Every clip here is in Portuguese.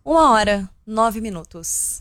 1h09.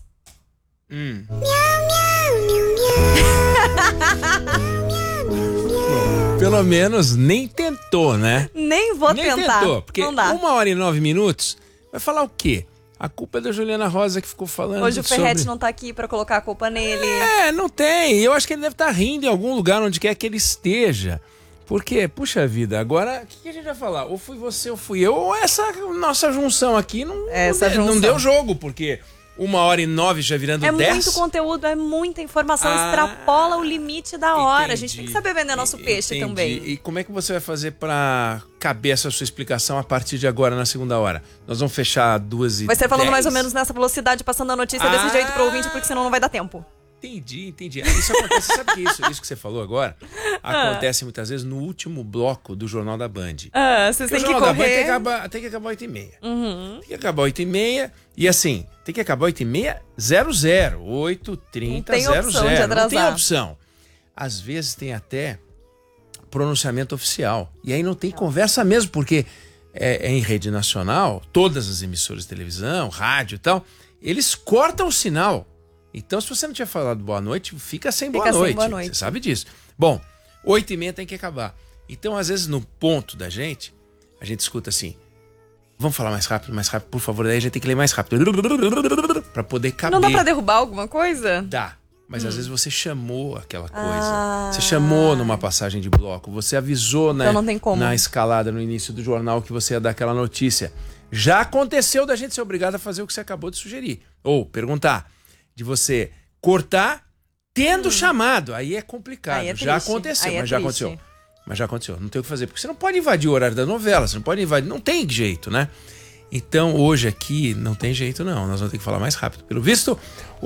Pelo menos nem tentou, né? Nem vou tentar. Tentou, porque não dá. 1h09 vai falar o quê? A culpa é da Juliana Rosa que ficou falando Hoje o Ferretti sobre... não tá aqui pra colocar a culpa nele. Não tem. Eu acho que ele deve estar rindo em algum lugar onde quer que ele esteja. Porque, puxa vida, agora o que a gente vai falar? Ou fui você ou fui eu, ou essa nossa junção aqui não deu jogo, porque 1h09 já virando 10. É muito conteúdo, é muita informação, extrapola o limite da hora. A gente tem que saber vender nosso peixe também. E como é que você vai fazer pra caber essa sua explicação a partir de agora, na segunda hora? Nós vamos fechar 2h10. Vai ser falando mais ou menos nessa velocidade, passando a notícia desse jeito pro ouvinte, porque senão não vai dar tempo. Entendi. Isso acontece, sabe que isso que você falou agora acontece muitas vezes no último bloco do Jornal da Band. Vocês têm que correr. O Jornal da Band tem que acabar 8h30. Uhum. Tem que acabar 8h30 e assim, tem que acabar 8h30, 8h30, Não tem opção de atrasar. Não tem opção. Às vezes tem até pronunciamento oficial. E aí não tem conversa mesmo, porque é em rede nacional, todas as emissoras de televisão, rádio e tal, eles cortam o sinal. Então, se você não tinha falado boa noite, fica sem boa noite. Você sabe disso. Bom, 8h30 tem que acabar. Então, às vezes, no ponto da gente, a gente escuta assim, vamos falar mais rápido, por favor. Daí a gente tem que ler mais rápido para poder caber. Não dá para derrubar alguma coisa? Dá. Mas às vezes você chamou aquela coisa. Você chamou numa passagem de bloco. Você avisou então não tem como. Na escalada, no início do jornal, que você ia dar aquela notícia. Já aconteceu da gente ser obrigado a fazer o que você acabou de sugerir. Ou perguntar. De você cortar tendo chamado. Aí é complicado. Aí é já aconteceu, mas já aconteceu. Mas já aconteceu. Não tem o que fazer. Porque você não pode invadir o horário da novela. Você não pode invadir. Não tem jeito, né? Então, hoje aqui, não tem jeito, não. Nós vamos ter que falar mais rápido. Pelo visto,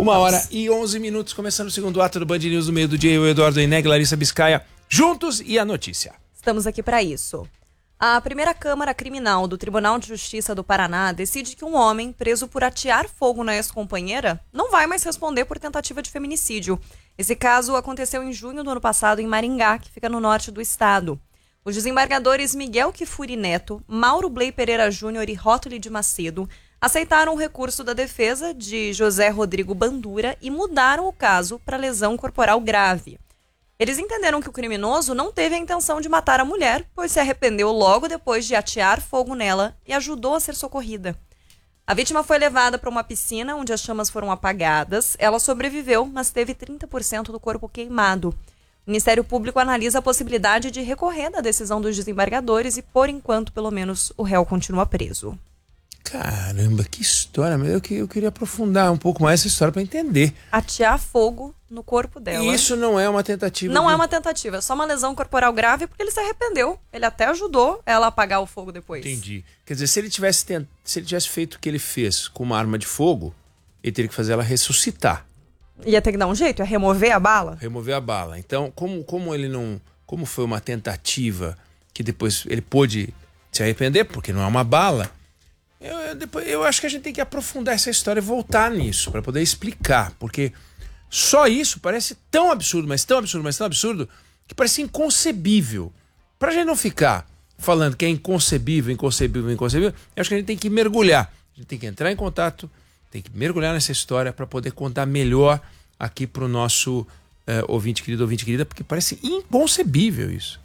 1h11, começando o segundo ato do Band News no meio do dia. Eu, Eduardo Eneg, Larissa Biscaia, juntos e a notícia. Estamos aqui para isso. A primeira Câmara Criminal do Tribunal de Justiça do Paraná decide que um homem preso por atear fogo na ex-companheira não vai mais responder por tentativa de feminicídio. Esse caso aconteceu em junho do ano passado em Maringá, que fica no norte do estado. Os desembargadores Miguel Kifuri Neto, Mauro Bley Pereira Júnior e Rótuli de Macedo aceitaram o recurso da defesa de José Rodrigo Bandura e mudaram o caso para lesão corporal grave. Eles entenderam que o criminoso não teve a intenção de matar a mulher, pois se arrependeu logo depois de atear fogo nela e ajudou a ser socorrida. A vítima foi levada para uma piscina onde as chamas foram apagadas. Ela sobreviveu, mas teve 30% do corpo queimado. O Ministério Público analisa a possibilidade de recorrer da decisão dos desembargadores e, por enquanto, pelo menos, o réu continua preso. Caramba, que história. Eu queria aprofundar um pouco mais essa história para entender. Atear fogo no corpo dela. E isso não é uma tentativa? Não é uma tentativa, é só uma lesão corporal grave porque ele se arrependeu. Ele até ajudou ela a apagar o fogo depois. Entendi. Quer dizer, se ele tivesse feito o que ele fez com uma arma de fogo, ele teria que fazer ela ressuscitar. Ia ter que dar um jeito? Ia remover a bala? Remover a bala. Então, como ele não... Como foi uma tentativa que depois ele pôde se arrepender, porque não é uma bala... Eu acho que a gente tem que aprofundar essa história e voltar nisso para poder explicar, porque só isso parece tão absurdo, mas tão absurdo, que parece inconcebível. Pra gente não ficar falando que é inconcebível, eu acho que a gente tem que mergulhar. A gente tem que entrar em contato, tem que mergulhar nessa história para poder contar melhor aqui pro nosso ouvinte querida, porque parece inconcebível isso.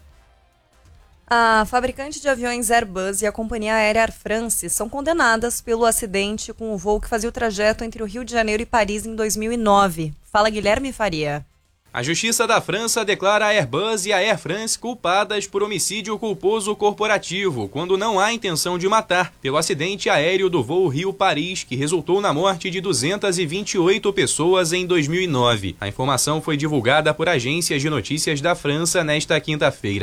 A fabricante de aviões Airbus e a companhia aérea Air France são condenadas pelo acidente com o voo que fazia o trajeto entre o Rio de Janeiro e Paris em 2009. Fala, Guilherme Faria. A Justiça da França declara a Airbus e a Air France culpadas por homicídio culposo corporativo, quando não há intenção de matar, pelo acidente aéreo do voo Rio-Paris, que resultou na morte de 228 pessoas em 2009. A informação foi divulgada por agências de notícias da França nesta quinta-feira.